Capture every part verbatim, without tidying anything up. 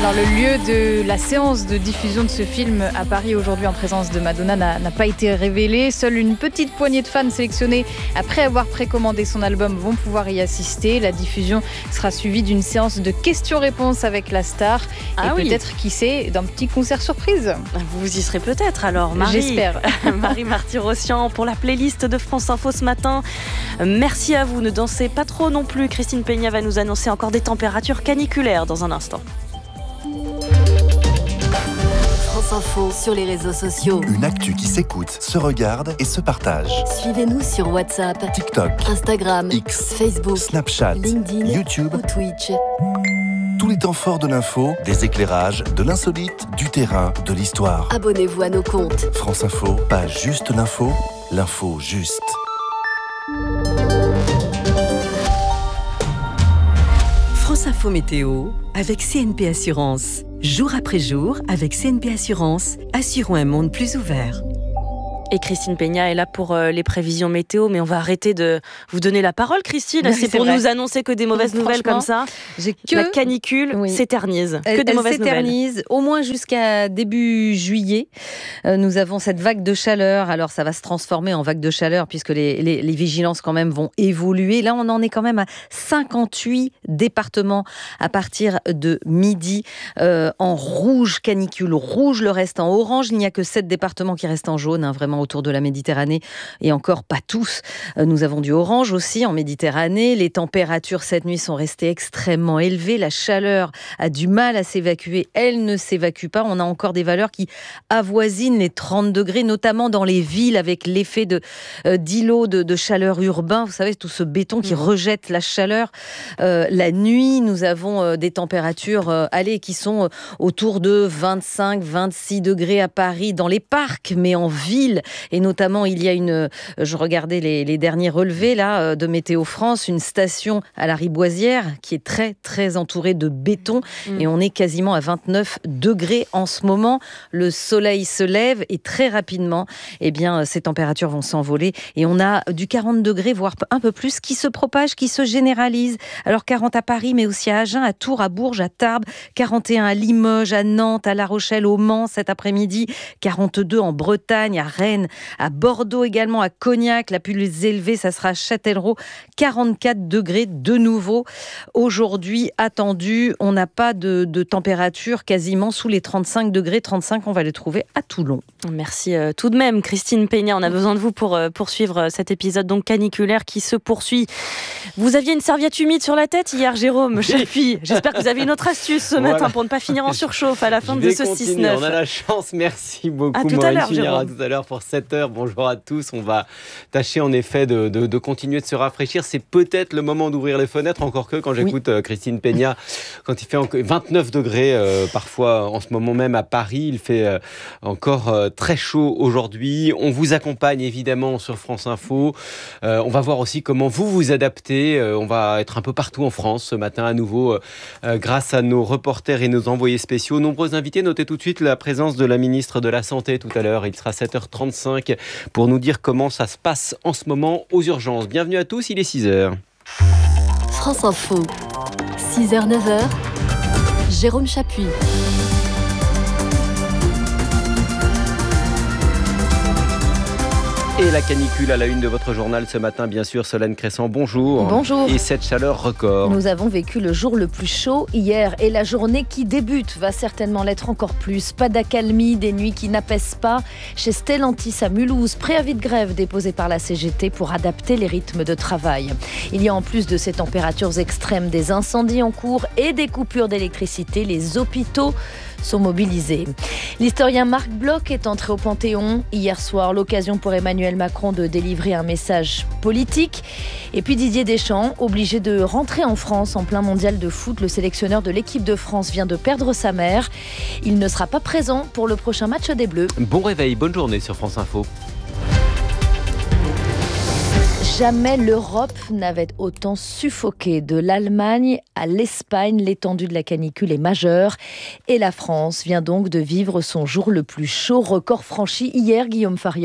Alors, le lieu de la séance de diffusion de ce film à Paris aujourd'hui en présence de Madonna n'a, n'a pas été révélé. Seule une petite poignée de fans sélectionnés après avoir précommandé son album vont pouvoir y assister. La diffusion sera suivie d'une séance de questions-réponses avec la star ah et oui. peut-être, qui sait, d'un petit concert surprise. Vous y serez peut-être alors, Marie. J'espère. Marie Marty-Rossian pour la playlist de France Info ce matin. Merci à vous, ne dansez pas trop non plus. Christine Peña va nous annoncer encore des températures caniculaires dans un instant. France Info sur les réseaux sociaux. Une actu qui s'écoute, se regarde et se partage. Suivez-nous sur WhatsApp, TikTok, Instagram, X, Facebook, Snapchat, LinkedIn, YouTube ou Twitch. Tous les temps forts de l'info, des éclairages, de l'insolite, du terrain, de l'histoire. Abonnez-vous à nos comptes. France Info, pas juste l'info, l'info juste. France Info Météo avec C N P Assurance. Jour après jour, avec C N P Assurance, assurons un monde plus ouvert. Et Christine Peña est là pour euh, les prévisions météo, mais on va arrêter de vous donner la parole, Christine. Oui, c'est, c'est pour vrai. nous annoncer que des mauvaises nouvelles comme ça. J'ai que... La canicule oui. s'éternise. Elle, que des elle mauvaises s'éternise nouvelles. au moins jusqu'à début juillet. Euh, nous avons cette vague de chaleur. Alors, ça va se transformer en vague de chaleur puisque les, les, les vigilances quand même vont évoluer. Là, on en est quand même à cinquante-huit départements à partir de midi euh, en rouge, canicule rouge, le reste en orange. Il n'y a que sept départements qui restent en jaune, hein, vraiment autour de la Méditerranée. Et encore pas tous. Nous avons du orange aussi en Méditerranée. Les températures cette nuit sont restées extrêmement élevées. La chaleur a du mal à s'évacuer. Elle ne s'évacue pas. On a encore des valeurs qui avoisinent les trente degrés, notamment dans les villes avec l'effet de, euh, d'îlots de, de chaleur urbain. Vous savez, tout ce béton qui rejette la chaleur. Euh, la nuit, nous avons euh, des températures euh, allez, qui sont euh, autour de vingt-cinq, vingt-six degrés à Paris, dans les parcs, mais en ville, et notamment il y a une, je regardais les, les derniers relevés là de Météo France, une station à la Riboisière qui est très très entourée de béton mmh. et on est quasiment à vingt-neuf degrés en ce moment. Le soleil se lève et très rapidement, eh bien ces températures vont s'envoler et on a du quarante degrés voire un peu plus qui se propage, qui se généralise. Alors quarante à Paris, mais aussi à Agen, à Tours, à Bourges, à Tarbes, quarante et un à Limoges, à Nantes, à La Rochelle, au Mans cet après-midi, quarante-deux en Bretagne, à Rennes, à Bordeaux également, à Cognac. La plus élevée, ça sera à Châtellerault, quarante-quatre degrés de nouveau. Aujourd'hui, attendu, on n'a pas de, de température quasiment sous les trente-cinq degrés. trente-cinq, on va les trouver à Toulon. Merci euh, tout de même, Christine Peña. On a besoin de vous pour euh, poursuivre cet épisode donc caniculaire qui se poursuit. Vous aviez une serviette humide sur la tête hier, Jérôme, chère fille. J'espère que vous avez une autre astuce ce voilà. matin pour ne pas finir en surchauffe à la fin de ce six neuf. On a la chance, merci beaucoup. À tout à l'heure, Jérôme. À tout à l'heure pour sept heures. Bonjour à tous. On va tâcher en effet de, de, de continuer de se rafraîchir. C'est peut-être le moment d'ouvrir les fenêtres, encore que quand j'écoute oui. Christine Peña, quand il fait vingt-neuf degrés euh, parfois en ce moment même à Paris, il fait euh, encore euh, très chaud aujourd'hui. On vous accompagne évidemment sur France Info. Euh, on va voir aussi comment vous vous adaptez. Euh, on va être un peu partout en France ce matin à nouveau euh, grâce à nos reporters et nos envoyés spéciaux. Nombreux invités. Notez tout de suite la présence de la ministre de la Santé tout à l'heure. Il sera sept heures trente-cinq pour nous dire comment ça se passe en ce moment aux urgences. Bienvenue à tous, il est six heures. France Info, six heures neuf heures, Jérôme Chapuis. Et la canicule à la une de votre journal ce matin, bien sûr, Solène Crescent, bonjour. Bonjour. Et cette chaleur record. Nous avons vécu le jour le plus chaud hier et la journée qui débute va certainement l'être encore plus. Pas d'accalmie, des nuits qui n'apaisent pas. Chez Stellantis à Mulhouse, préavis de grève déposé par la C G T pour adapter les rythmes de travail. Il y a en plus de ces températures extrêmes des incendies en cours et des coupures d'électricité. Les hôpitaux sont mobilisés. L'historien Marc Bloch est entré au Panthéon hier soir, l'occasion pour Emmanuel Macron de délivrer un message politique. Et puis Didier Deschamps, obligé de rentrer en France en plein mondial de foot. Le sélectionneur de l'équipe de France vient de perdre sa mère. Il ne sera pas présent pour le prochain match des Bleus. Bon réveil, bonne journée sur France Info. Jamais l'Europe n'avait autant suffoqué. De l'Allemagne à l'Espagne, l'étendue de la canicule est majeure. Et la France vient donc de vivre son jour le plus chaud, record franchi hier, Guillaume Fariol.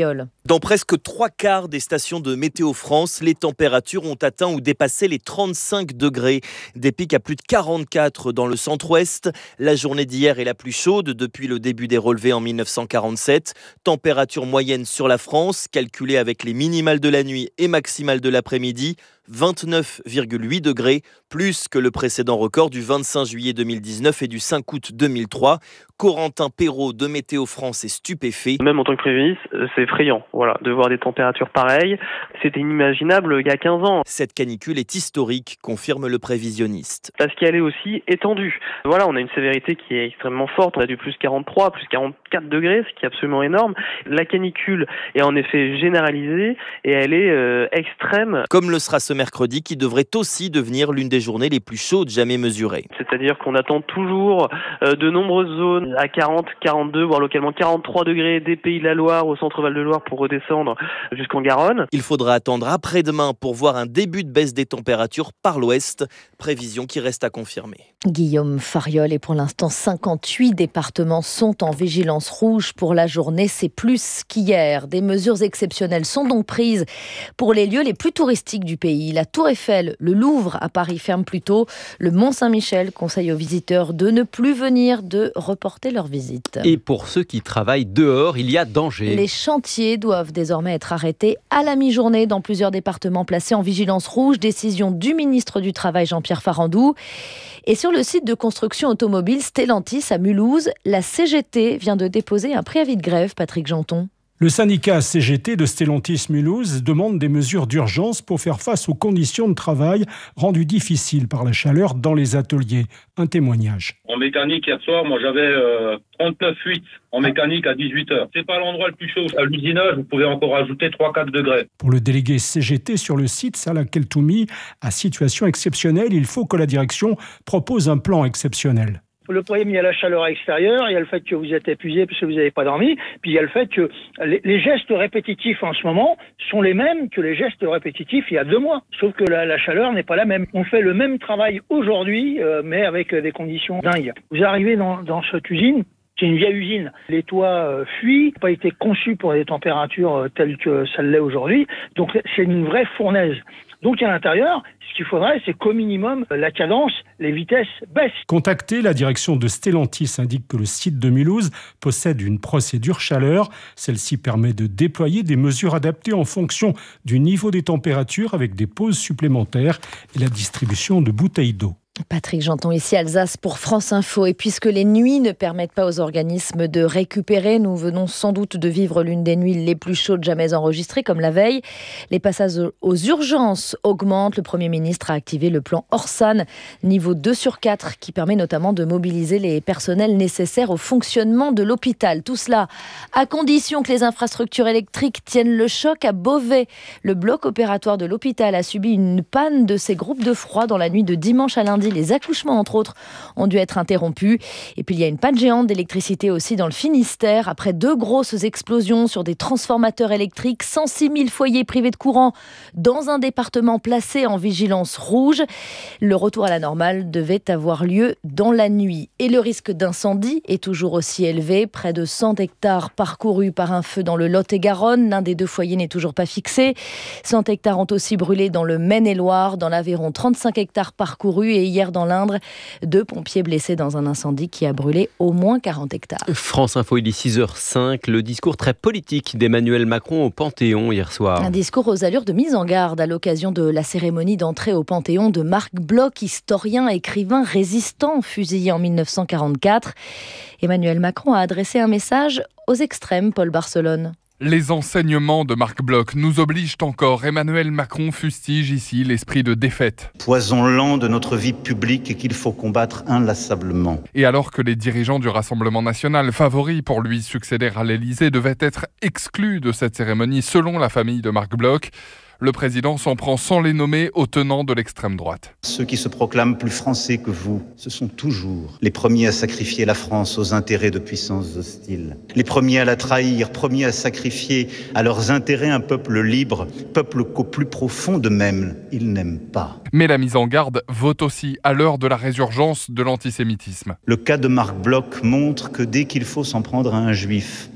Dans presque trois quarts des stations de Météo France, les températures ont atteint ou dépassé les trente-cinq degrés. Des pics à plus de quarante-quatre dans le centre-ouest. La journée d'hier est la plus chaude depuis le début des relevés en mille neuf cent quarante-sept. Température moyenne sur la France, calculée avec les minimales de la nuit et maximales de l'après-midi, vingt-neuf virgule huit degrés, plus que le précédent record du vingt-cinq juillet deux mille dix-neuf et du cinq août deux mille trois. Corentin Perrault de Météo France est stupéfait. Même en tant que prévisionniste, c'est effrayant, voilà, de voir des températures pareilles. C'était inimaginable il y a quinze ans. Cette canicule est historique, confirme le prévisionniste. Parce qu'elle est aussi étendue. Voilà, on a une sévérité qui est extrêmement forte. On a du plus quarante-trois, plus quarante-quatre degrés, ce qui est absolument énorme. La canicule est en effet généralisée et elle est euh, extrême. Comme le sera ce mercredi, qui devrait aussi devenir l'une des journées les plus chaudes jamais mesurées. C'est-à-dire qu'on attend toujours euh, de nombreuses zones à quarante, quarante-deux, voire localement quarante-trois degrés des Pays de la Loire au centre Val de Loire pour redescendre jusqu'en Garonne. Il faudra attendre après-demain pour voir un début de baisse des températures par l'ouest, prévision qui reste à confirmer. Guillaume Fariol, et pour l'instant cinquante-huit départements sont en vigilance rouge pour la journée, c'est plus qu'hier. Des mesures exceptionnelles sont donc prises pour les lieux les plus touristiques du pays. La Tour Eiffel, le Louvre à Paris ferme plus tôt, le Mont-Saint-Michel conseille aux visiteurs de ne plus venir, de reporter leur visite. Et pour ceux qui travaillent dehors, il y a danger. Les chantiers doivent désormais être arrêtés à la mi-journée dans plusieurs départements placés en vigilance rouge. Décision du ministre du Travail Jean-Pierre Farandou. Et sur le site de construction automobile Stellantis à Mulhouse, la C G T vient de déposer un préavis de grève, Patrick Janton. Le syndicat C G T de Stellantis Mulhouse demande des mesures d'urgence pour faire face aux conditions de travail rendues difficiles par la chaleur dans les ateliers. Un témoignage. En mécanique, hier soir, moi j'avais euh, trente-neuf virgule huit en mécanique à dix-huit heures. C'est pas l'endroit le plus chaud. À l'usinage, vous pouvez encore ajouter trois à quatre degrés. Pour le délégué C G T sur le site, Salah Keltoumi, à situation exceptionnelle, il faut que la direction propose un plan exceptionnel. Le problème, il y a la chaleur extérieure, il y a le fait que vous êtes épuisé parce que vous n'avez pas dormi, puis il y a le fait que les, les gestes répétitifs en ce moment sont les mêmes que les gestes répétitifs il y a deux mois. Sauf que la, la chaleur n'est pas la même. On fait le même travail aujourd'hui, euh, mais avec des conditions dingues. Vous arrivez dans, dans cette usine, c'est une vieille usine. Les toits euh, fuient, n'ont pas été conçus pour des températures euh, telles que ça l'est aujourd'hui. Donc c'est une vraie fournaise. Donc à l'intérieur, ce qu'il faudrait, c'est qu'au minimum, la cadence, les vitesses baissent. Contacté, la direction de Stellantis indique que le site de Mulhouse possède une procédure chaleur. Celle-ci permet de déployer des mesures adaptées en fonction du niveau des températures avec des pauses supplémentaires et la distribution de bouteilles d'eau. Patrick Janton ici Alsace pour France Info. Et puisque les nuits ne permettent pas aux organismes de récupérer, nous venons sans doute de vivre l'une des nuits les plus chaudes jamais enregistrées, comme la veille. Les passages aux urgences augmentent. Le Premier ministre a activé le plan Orsan, niveau deux sur quatre, qui permet notamment de mobiliser les personnels nécessaires au fonctionnement de l'hôpital. Tout cela à condition que les infrastructures électriques tiennent le choc. À Beauvais, le bloc opératoire de l'hôpital a subi une panne de ses groupes de froid dans la nuit de dimanche à lundi. Les accouchements, entre autres, ont dû être interrompus. Et puis, il y a une panne géante d'électricité aussi dans le Finistère. Après deux grosses explosions sur des transformateurs électriques, cent six mille foyers privés de courant dans un département placé en vigilance rouge. Le retour à la normale devait avoir lieu dans la nuit. Et le risque d'incendie est toujours aussi élevé. Près de cent hectares parcourus par un feu dans le Lot-et-Garonne. L'un des deux foyers n'est toujours pas fixé. cent hectares ont aussi brûlé dans le Maine-et-Loire. Dans l'Aveyron, trente-cinq hectares parcourus. Et hier dans l'Indre, deux pompiers blessés dans un incendie qui a brûlé au moins quarante hectares. France Info, il est six heures cinq. Le discours très politique d'Emmanuel Macron au Panthéon hier soir. Un discours aux allures de mise en garde à l'occasion de la cérémonie d'entrée au Panthéon de Marc Bloch, historien, écrivain, résistant, fusillé en mille neuf cent quarante-quatre. Emmanuel Macron a adressé un message aux extrêmes, Paul Barcelone. Les enseignements de Marc Bloch nous obligent encore. Emmanuel Macron fustige ici l'esprit de défaite. Poison lent de notre vie publique et qu'il faut combattre inlassablement. Et alors que les dirigeants du Rassemblement national, favoris pour lui succéder à l'Élysée, devaient être exclus de cette cérémonie selon la famille de Marc Bloch, le président s'en prend sans les nommer aux tenants de l'extrême droite. Ceux qui se proclament plus français que vous, ce sont toujours les premiers à sacrifier la France aux intérêts de puissances hostiles. Les premiers à la trahir, premiers à sacrifier à leurs intérêts un peuple libre, peuple qu'au plus profond d'eux-mêmes, ils n'aiment pas. Mais la mise en garde vaut aussi à l'heure de la résurgence de l'antisémitisme. Le cas de Marc Bloch montre que dès qu'il faut s'en prendre à un juif,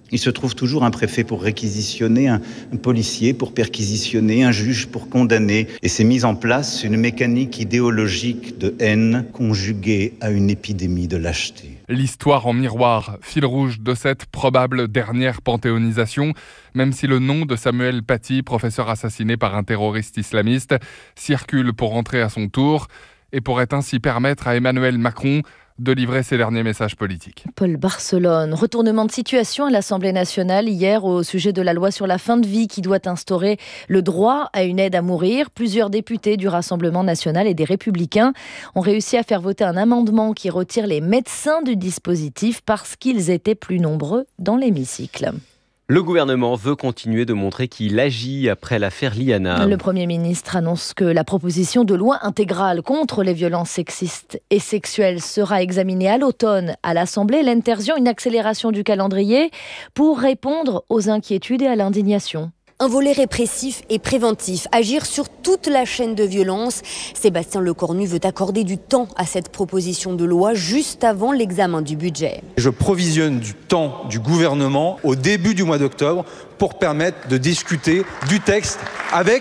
Il se trouve toujours un préfet pour réquisitionner, un, un policier pour perquisitionner, un juge pour condamner. Et c'est mis en place une mécanique idéologique de haine conjuguée à une épidémie de lâcheté. L'histoire en miroir, fil rouge de cette probable dernière panthéonisation, même si le nom de Samuel Paty, professeur assassiné par un terroriste islamiste, circule pour rentrer à son tour et pourrait ainsi permettre à Emmanuel Macron de livrer ses derniers messages politiques. Paul Barcelone, retournement de situation à l'Assemblée nationale hier au sujet de la loi sur la fin de vie qui doit instaurer le droit à une aide à mourir. Plusieurs députés du Rassemblement national et des Républicains ont réussi à faire voter un amendement qui retire les médecins du dispositif parce qu'ils étaient plus nombreux dans l'hémicycle. Le gouvernement veut continuer de montrer qu'il agit après l'affaire Liana. Le Premier ministre annonce que la proposition de loi intégrale contre les violences sexistes et sexuelles sera examinée à l'automne à l'Assemblée. L'intervient une accélération du calendrier pour répondre aux inquiétudes et à l'indignation. Un volet répressif et préventif, agir sur toute la chaîne de violence. Sébastien Lecornu veut accorder du temps à cette proposition de loi juste avant l'examen du budget. Je provisionne du temps du gouvernement au début du mois d'octobre pour permettre de discuter du texte avec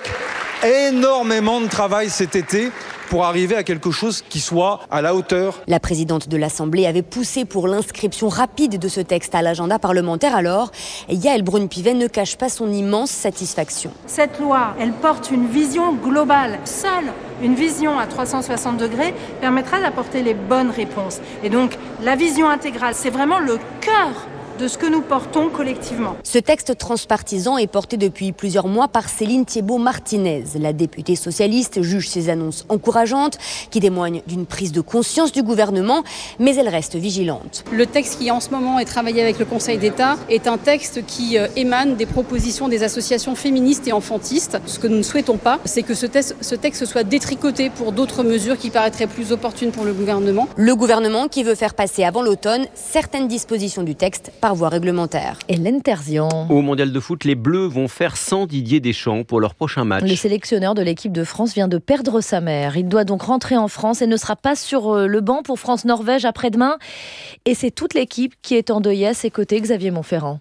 énormément de travail cet été pour arriver à quelque chose qui soit à la hauteur. La présidente de l'Assemblée avait poussé pour l'inscription rapide de ce texte à l'agenda parlementaire. Alors, Yaël Braun-Pivet ne cache pas son immense satisfaction. Cette loi, elle porte une vision globale. Seule une vision à trois cent soixante degrés permettra d'apporter les bonnes réponses. Et donc, la vision intégrale, c'est vraiment le cœur de ce que nous portons collectivement. Ce texte transpartisan est porté depuis plusieurs mois par Céline Thiébaut-Martinez. La députée socialiste juge ces annonces encourageantes qui témoignent d'une prise de conscience du gouvernement, mais elle reste vigilante. Le texte qui en ce moment est travaillé avec le Conseil d'État est un texte qui émane des propositions des associations féministes et enfantistes. Ce que nous ne souhaitons pas, c'est que ce texte, ce texte soit détricoté pour d'autres mesures qui paraîtraient plus opportunes pour le gouvernement. Le gouvernement qui veut faire passer avant l'automne certaines dispositions du texte par voie réglementaire. Et l'intervient. Au Mondial de foot, les Bleus vont faire sans Didier Deschamps pour leur prochain match. Le sélectionneur de l'équipe de France vient de perdre sa mère. Il doit donc rentrer en France et ne sera pas sur le banc pour France-Norvège après-demain. Et c'est toute l'équipe qui est endeuillée à ses côtés, Xavier Montferrand.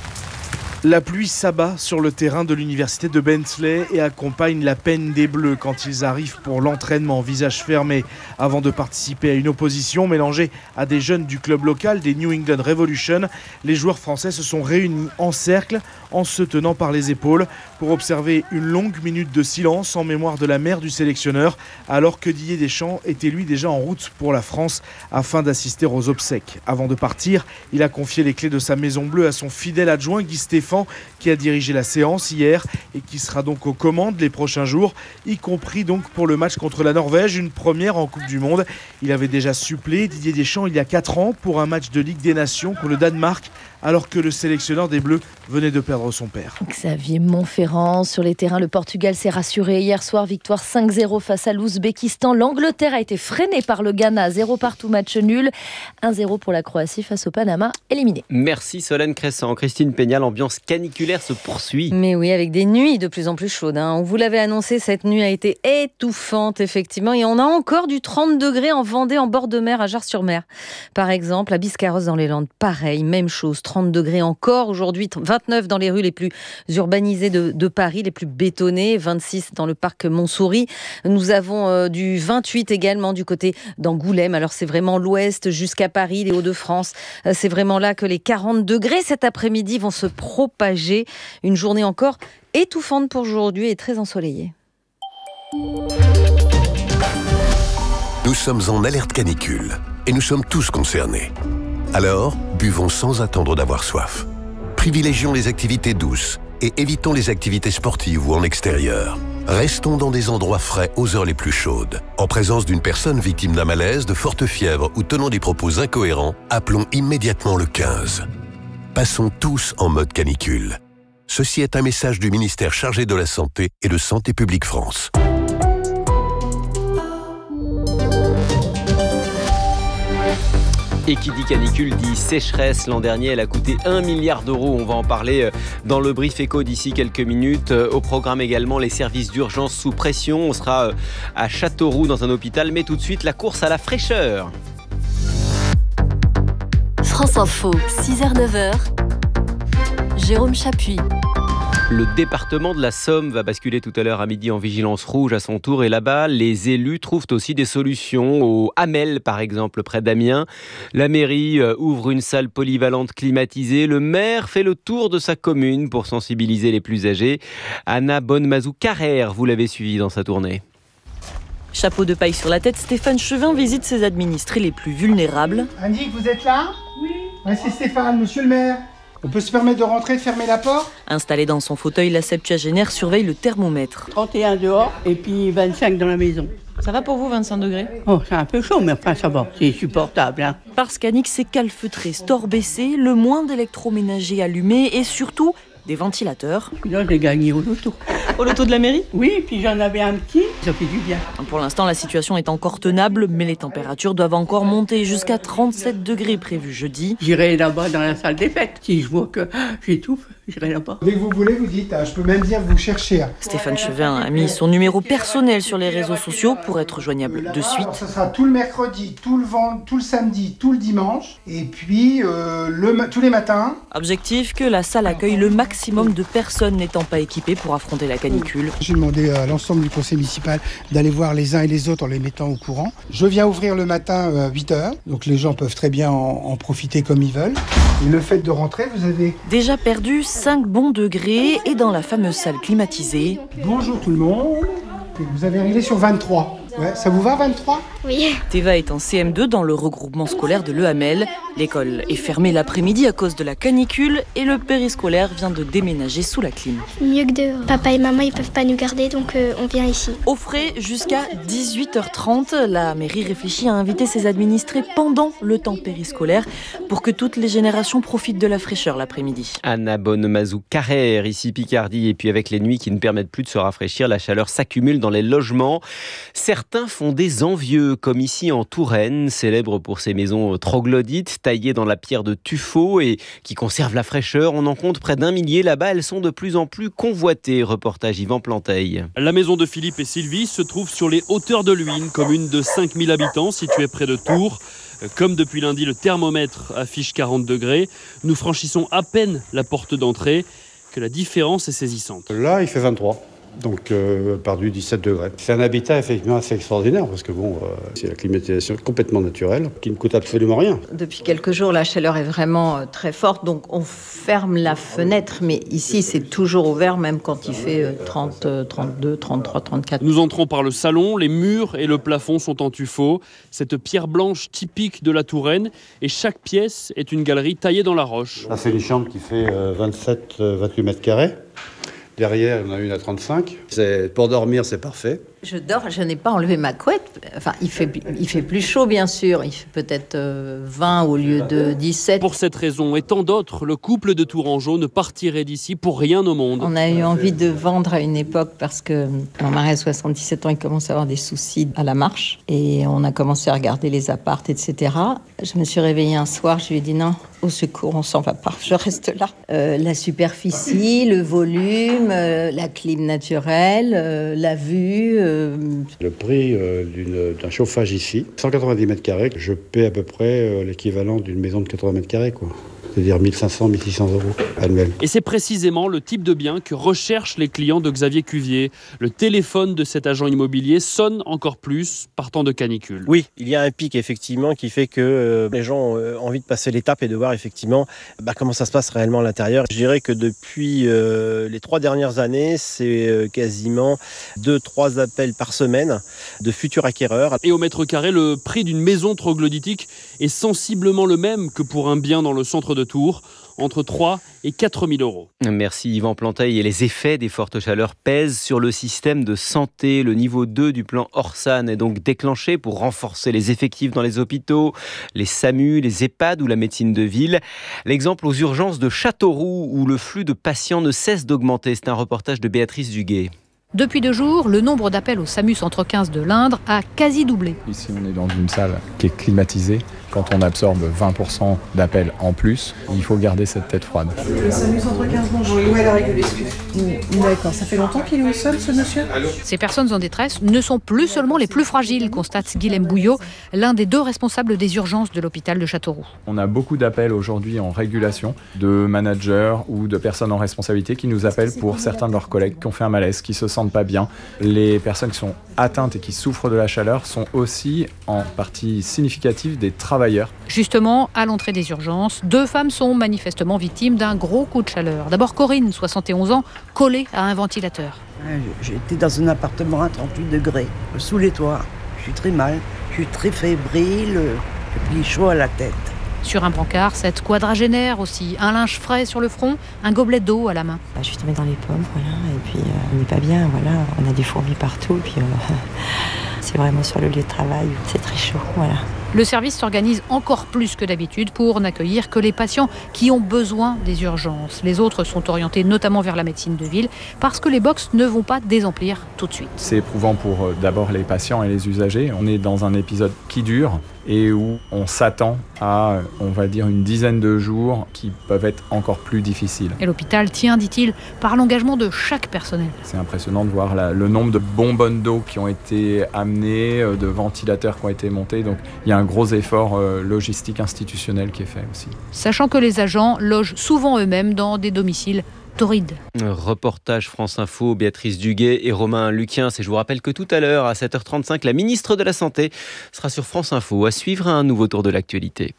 La pluie s'abat sur le terrain de l'université de Bentley et accompagne la peine des Bleus quand ils arrivent pour l'entraînement, visage fermé, avant de participer à une opposition mélangée à des jeunes du club local des New England Revolution. Les joueurs français se sont réunis en cercle en se tenant par les épaules pour observer une longue minute de silence en mémoire de la mère du sélectionneur, alors que Didier Deschamps était lui déjà en route pour la France afin d'assister aux obsèques. Avant de partir, il a confié les clés de sa maison bleue à son fidèle adjoint Guy Stéphane, qui a dirigé la séance hier et qui sera donc aux commandes les prochains jours, y compris donc pour le match contre la Norvège, une première en Coupe du Monde. Il avait déjà suppléé Didier Deschamps il y a quatre ans pour un match de Ligue des Nations pour le Danemark, alors que le sélectionneur des Bleus venait de perdre son père. Xavier Montferrand, sur les terrains, le Portugal s'est rassuré hier soir, victoire cinq zéro face à l'Ouzbékistan. L'Angleterre a été freinée par le Ghana, zéro partout, match nul. un zéro pour la Croatie face au Panama, éliminé. Merci Solène Crescent. Christine Pénial, l'ambiance caniculaire se poursuit. Mais oui, avec des nuits de plus en plus chaudes. Hein. On vous l'avait annoncé, cette nuit a été étouffante, effectivement. Et on a encore du trente degrés en Vendée, en bord de mer, à Jars-sur-Mer. Par exemple, à Biscarrosse dans les Landes, pareil, même chose. trente degrés encore aujourd'hui, vingt-neuf dans les rues les plus urbanisées de, de Paris, les plus bétonnées, vingt-six dans le parc Montsouris. Nous avons euh, du vingt-huit également du côté d'Angoulême. Alors c'est vraiment l'ouest jusqu'à Paris, les Hauts-de-France. Euh, c'est vraiment là que les quarante degrés cet après-midi vont se propager. Une journée encore étouffante pour aujourd'hui et très ensoleillée. Nous sommes en alerte canicule et nous sommes tous concernés. Alors, buvons sans attendre d'avoir soif. Privilégions les activités douces et évitons les activités sportives ou en extérieur. Restons dans des endroits frais aux heures les plus chaudes. En présence d'une personne victime d'un malaise, de forte fièvre ou tenant des propos incohérents, appelons immédiatement le quinze. Passons tous en mode canicule. Ceci est un message du ministère chargé de la Santé et de Santé publique France. Et qui dit canicule dit sécheresse. L'an dernier, elle a coûté un milliard d'euros. On va en parler dans le Brief Éco d'ici quelques minutes. Au programme également, les services d'urgence sous pression. On sera à Châteauroux dans un hôpital. Mais tout de suite, la course à la fraîcheur. France Info, six heures neuf heures. Jérôme Chapuis. Le département de la Somme va basculer tout à l'heure à midi en vigilance rouge à son tour. Et là-bas, les élus trouvent aussi des solutions. Au Hamel, par exemple, près d'Amiens. La mairie ouvre une salle polyvalente climatisée. Le maire fait le tour de sa commune pour sensibiliser les plus âgés. Anna Bonnemazou-Carrère, vous l'avez suivi dans sa tournée. Chapeau de paille sur la tête, Stéphane Chevin visite ses administrés les plus vulnérables. Annick, vous êtes là ? Oui. Ouais, c'est Stéphane, monsieur le maire. On peut se permettre de rentrer et de fermer la porte ? Installée dans son fauteuil, la septuagénaire surveille le thermomètre. trente et un dehors et puis vingt-cinq dans la maison. Ça va pour vous, vingt-cinq degrés ? Oh, c'est un peu chaud, mais enfin ça va, c'est supportable. Hein. Parce qu'Annick s'est calfeutrée, store baissé, le moins d'électroménager allumé et surtout des ventilateurs. Là, j'ai gagné au loto. Au loto de la mairie ? Oui, puis j'en avais un petit, ça fait du bien. Pour l'instant, la situation est encore tenable, mais les températures doivent encore monter jusqu'à trente-sept degrés prévus jeudi. J'irai là-bas dans la salle des fêtes. Si je vois que j'étouffe, j'irai là-bas. Dès que vous voulez, vous dites, je peux même dire vous chercher. Stéphane Chevin a mis son numéro personnel sur les réseaux sociaux pour être joignable de suite. Alors, ça sera tout le mercredi, tout le vend, tout le samedi, tout le dimanche, et puis euh, le, tous les matins. Objectif, que la salle accueille le maximum de personnes n'étant pas équipées pour affronter la canicule. J'ai demandé à l'ensemble du conseil municipal d'aller voir les uns et les autres en les mettant au courant. Je viens ouvrir le matin à huit heures, donc les gens peuvent très bien en, en profiter comme ils veulent. Et le fait de rentrer, vous avez... Déjà perdu cinq bons degrés et dans la fameuse salle climatisée. Bonjour tout le monde. Vous avez réglé sur vingt-trois. Ouais, ça vous va vingt-trois ? Oui. Théva est en C M deux dans le regroupement scolaire de Le Hamel. L'école est fermée l'après-midi à cause de la canicule et le périscolaire vient de déménager sous la clim. Mieux que dehors. Papa et maman, ils peuvent pas nous garder, donc euh, on vient ici. Au frais jusqu'à dix-huit heures trente, la mairie réfléchit à inviter ses administrés pendant le temps périscolaire pour que toutes les générations profitent de la fraîcheur l'après-midi. Anna Bonnemazou-Carrère, ici Picardie, et puis avec les nuits qui ne permettent plus de se rafraîchir, la chaleur s'accumule dans les logements. Certains font des envieux, comme ici en Touraine, célèbre pour ses maisons troglodytes, taillées dans la pierre de tuffeau et qui conservent la fraîcheur. On en compte près d'un millier là-bas, elles sont de plus en plus convoitées. Reportage Yvan Planteil. La maison de Philippe et Sylvie se trouve sur les hauteurs de Luynes, commune de cinq mille habitants située près de Tours. Comme depuis lundi, le thermomètre affiche quarante degrés. Nous franchissons à peine la porte d'entrée, que la différence est saisissante. Là, il fait vingt-trois. Donc, euh, perdu dix-sept degrés. C'est un habitat effectivement assez extraordinaire parce que bon, euh, c'est la climatisation complètement naturelle qui ne coûte absolument rien. Depuis quelques jours, la chaleur est vraiment euh, très forte, donc on ferme la fenêtre, mais ici c'est toujours ouvert, même quand il fait euh, trente, trente-deux, trente-trois, trente-quatre. Nous entrons par le salon, les murs et le plafond sont en tuffeau. Cette pierre blanche typique de la Touraine, et chaque pièce est une galerie taillée dans la roche. Là, c'est une chambre qui fait euh, vingt-sept à vingt-huit mètres carrés. Derrière, on a une à trente-cinq. C'est, pour dormir, c'est parfait. Je dors, je n'ai pas enlevé ma couette. Enfin, il fait, il fait plus chaud, bien sûr. Il fait peut-être euh, vingt au lieu de dix-sept. Pour cette raison et tant d'autres, le couple de Tourangeau ne partirait d'ici pour rien au monde. On a eu envie de vendre à une époque parce que mon mari a soixante-dix-sept ans, il commence à avoir des soucis à la marche. Et on a commencé à regarder les apparts, et cetera. Je me suis réveillée un soir, je lui ai dit non, au secours, on s'en va pas, je reste là. Euh, la superficie, le volume, euh, la clim naturelle, euh, la vue... Euh, Le prix euh, d'une, d'un chauffage ici, cent quatre-vingt-dix mètres carrés, je paie à peu près euh, l'équivalent d'une maison de quatre-vingts mètres carrés, quoi. C'est-à-dire mille cinq cents, mille six cents euros annuels. Et c'est précisément le type de bien que recherchent les clients de Xavier Cuvier. Le téléphone de cet agent immobilier sonne encore plus par temps de canicule. Oui, il y a un pic effectivement qui fait que euh, les gens ont euh, envie de passer l'étape et de voir effectivement bah, comment ça se passe réellement à l'intérieur. Je dirais que depuis euh, les trois dernières années, c'est euh, quasiment deux, trois appels par semaine de futurs acquéreurs. Et au mètre carré, le prix d'une maison troglodytique est sensiblement le même que pour un bien dans le centre de Tours, entre trois et quatre mille euros. Merci Yvan Planteil. Et les effets des fortes chaleurs pèsent sur le système de santé. Le niveau deux du plan Orsan est donc déclenché pour renforcer les effectifs dans les hôpitaux, les SAMU, les EHPAD ou la médecine de ville. L'exemple aux urgences de Châteauroux où le flux de patients ne cesse d'augmenter. C'est un reportage de Béatrice Duguet. Depuis deux jours, le nombre d'appels au SAMU Centre quinze de l'Indre a quasi doublé. Ici, on est dans une salle qui est climatisée Quand on absorbe vingt pour cent d'appels en plus, il faut garder cette tête froide. Le SAMU Centre quinze, bonjour. Où est la règle, excuse. D'accord, ça fait longtemps qu'il est au sol, ce monsieur ? Ces personnes en détresse ne sont plus seulement les plus fragiles, constate Guilhem Bouillot, l'un des deux responsables des urgences de l'hôpital de Châteauroux. On a beaucoup d'appels aujourd'hui en régulation de managers ou de personnes en responsabilité qui nous appellent pour certains de leurs collègues qui ont fait un malaise, qui se sentent pas bien. Les personnes qui sont atteintes et qui souffrent de la chaleur sont aussi en partie significative des travailleurs. Justement, à l'entrée des urgences, deux femmes sont manifestement victimes d'un gros coup de chaleur. D'abord Corinne, soixante et onze ans, collée à un ventilateur. J'étais dans un appartement à trente-huit degrés, sous les toits. Je suis très mal, je suis très fébrile, et puis chaud à la tête. Sur un brancard, cette quadragénaire aussi, un linge frais sur le front, un gobelet d'eau à la main. Je suis tombée dans les pommes, voilà, et puis euh, on n'est pas bien, voilà, on a des fourmis partout, et puis euh, c'est vraiment sur le lieu de travail, c'est très chaud, voilà. Le service s'organise encore plus que d'habitude pour n'accueillir que les patients qui ont besoin des urgences. Les autres sont orientés notamment vers la médecine de ville parce que les box ne vont pas désemplir tout de suite. C'est éprouvant pour euh, d'abord les patients et les usagers. On est dans un épisode qui dure et où on s'attend à, on va dire, une dizaine de jours qui peuvent être encore plus difficiles. Et l'hôpital tient, dit-il, par l'engagement de chaque personnel. C'est impressionnant de voir la, le nombre de bonbonnes d'eau qui ont été amenées, de ventilateurs qui ont été montés. Donc il y a un gros effort euh, logistique institutionnel qui est fait aussi. Sachant que les agents logent souvent eux-mêmes dans des domiciles torrides. Reportage France Info, Béatrice Duguet et Romain Luquien. Et je vous rappelle que tout à l'heure, à sept heures trente-cinq, la ministre de la Santé sera sur France Info. À suivre un nouveau tour de l'actualité.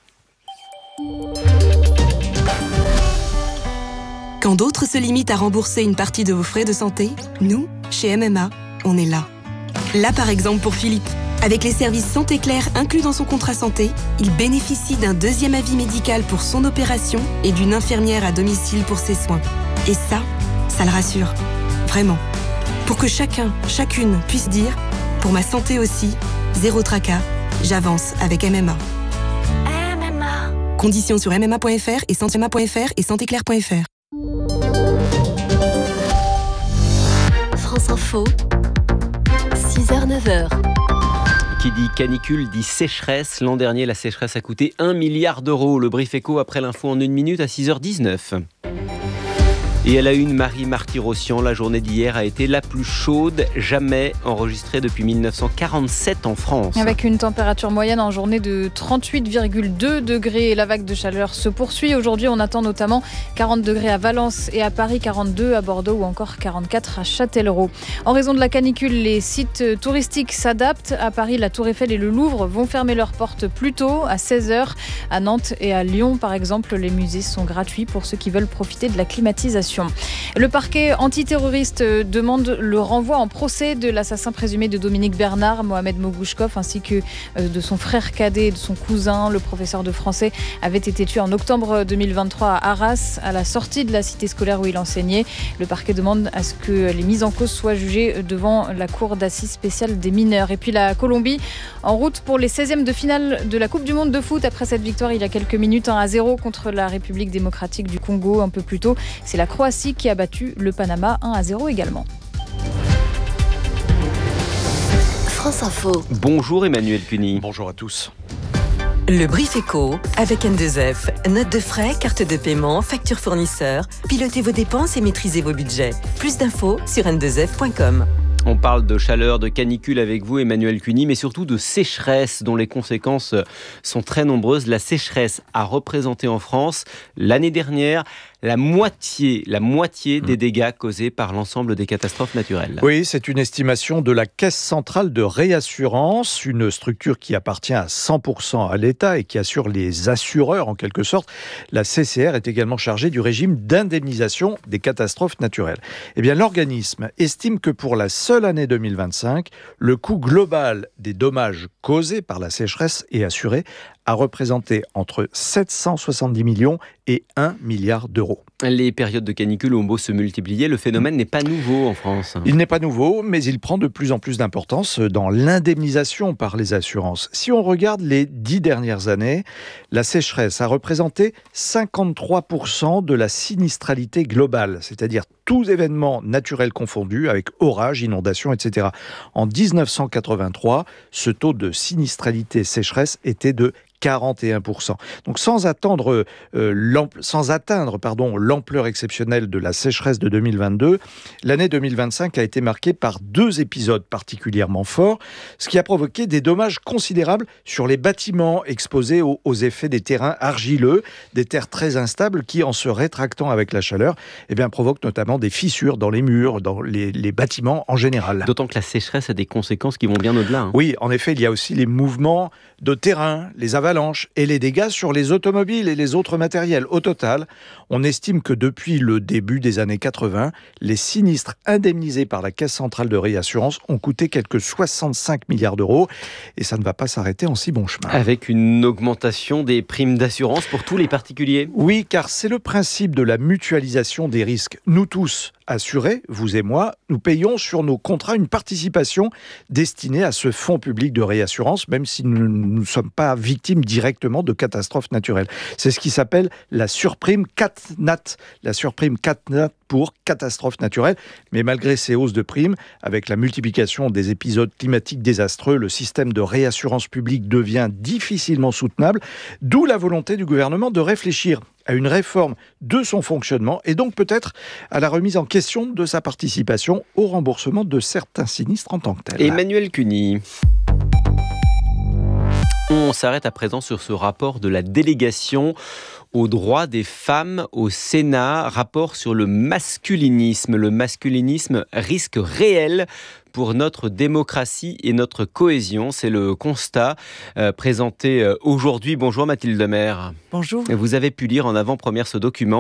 Quand d'autres se limitent à rembourser une partie de vos frais de santé, nous, chez M M A, on est là. Là, par exemple, pour Philippe. Avec les services Santé Claire inclus dans son contrat santé, il bénéficie d'un deuxième avis médical pour son opération et d'une infirmière à domicile pour ses soins. Et ça, ça le rassure. Vraiment. Pour que chacun, chacune puisse dire « Pour ma santé aussi, zéro tracas, j'avance avec M M A ». M M A. Conditions sur m m a point f r et santéma point f r et santéclair point f r. France Info, six heures neuf heures. Qui dit canicule dit sécheresse. L'an dernier, la sécheresse a coûté un milliard d'euros. Le brief éco après l'info en une minute à six heures dix-neuf. Et à la une, Marie Marty-Rossian, la journée d'hier a été la plus chaude jamais enregistrée depuis mille neuf cent quarante-sept en France. Avec une température moyenne en journée de trente-huit virgule deux degrés, la vague de chaleur se poursuit. Aujourd'hui, on attend notamment quarante degrés à Valence et à Paris, quarante-deux à Bordeaux ou encore quarante-quatre à Châtellerault. En raison de la canicule, les sites touristiques s'adaptent. À Paris, la Tour Eiffel et le Louvre vont fermer leurs portes plus tôt, à seize heures. À Nantes et à Lyon, par exemple, les musées sont gratuits pour ceux qui veulent profiter de la climatisation. Le parquet antiterroriste demande le renvoi en procès de l'assassin présumé de Dominique Bernard, Mohamed Mogouchkov, ainsi que de son frère cadet et de son cousin. Le professeur de français avait été tué en octobre deux mille vingt-trois à Arras, à la sortie de la cité scolaire où il enseignait. Le parquet demande à ce que les mises en cause soient jugées devant la cour d'assises spéciale des mineurs. Et puis la Colombie, en route pour les seizièmes de finale de la Coupe du Monde de foot. Après cette victoire il y a quelques minutes, un à zéro contre la République démocratique du Congo un peu plus tôt. C'est la Croatie qui a battu le Panama un à zéro également. France Info. Bonjour Emmanuel Cuny. Bonjour à tous. Le brief éco avec N deux F. Notes de frais, carte de paiement, facture fournisseur. Pilotez vos dépenses et maîtrisez vos budgets. Plus d'infos sur n deux f point com. On parle de chaleur, de canicule avec vous, Emmanuel Cuny, mais surtout de sécheresse dont les conséquences sont très nombreuses. La sécheresse a représenté en France l'année dernière la moitié, la moitié des dégâts causés par l'ensemble des catastrophes naturelles. Oui, c'est une estimation de la Caisse centrale de réassurance, une structure qui appartient à cent pour cent à l'État et qui assure les assureurs en quelque sorte. La C C R est également chargée du régime d'indemnisation des catastrophes naturelles. Eh bien, l'organisme estime que pour la seule année deux mille vingt-cinq, le coût global des dommages causés par la sécheresse et assurés a représenté entre sept cent soixante-dix millions et un milliard d'euros. Les périodes de canicule ont beau se multiplier, le phénomène n'est pas nouveau en France. Il n'est pas nouveau, mais il prend de plus en plus d'importance dans l'indemnisation par les assurances. Si on regarde les dix dernières années, la sécheresse a représenté cinquante-trois pour cent de la sinistralité globale, c'est-à-dire tous événements naturels confondus, avec orages, inondations, et cetera. En dix-neuf cent quatre-vingt-trois, ce taux de sinistralité sécheresse était de quarante et un pour cent. Donc sans attendre, euh, sans atteindre pardon, l'ampleur exceptionnelle de la sécheresse de deux mille vingt-deux, l'année deux mille vingt-cinq a été marquée par deux épisodes particulièrement forts, ce qui a provoqué des dommages considérables sur les bâtiments exposés aux, aux effets des terrains argileux, des terres très instables qui, en se rétractant avec la chaleur, eh bien, provoquent notamment des fissures dans les murs, dans les, les bâtiments en général. D'autant que la sécheresse a des conséquences qui vont bien au-delà. Hein. Oui, en effet, il y a aussi les mouvements de terrain, les avalanches et les dégâts sur les automobiles et les autres matériels. Au total, on estime que depuis le début des années quatre-vingts, les sinistres indemnisés par la Caisse centrale de réassurance ont coûté quelques soixante-cinq milliards d'euros et ça ne va pas s'arrêter en si bon chemin. Avec une augmentation des primes d'assurance pour tous les particuliers. Oui, car c'est le principe de la mutualisation des risques. Nous tous, assurés, vous et moi, nous payons sur nos contrats une participation destinée à ce fonds public de réassurance, même si nous ne sommes pas victimes directement de catastrophes naturelles. C'est ce qui s'appelle la surprime CatNat, la surprime CatNat pour catastrophes naturelles. Mais malgré ces hausses de primes, avec la multiplication des épisodes climatiques désastreux, le système de réassurance publique devient difficilement soutenable, d'où la volonté du gouvernement de réfléchir à une réforme de son fonctionnement et donc peut-être à la remise en question de sa participation au remboursement de certains sinistres en tant que tels. Emmanuel Cuny. On s'arrête à présent sur ce rapport de la délégation aux droits des femmes au Sénat, rapport sur le masculinisme. Le masculinisme, risque réel pour notre démocratie et notre cohésion. C'est le constat euh, présenté aujourd'hui. Bonjour Mathilde Maire. Bonjour. Vous avez pu lire en avant-première ce document.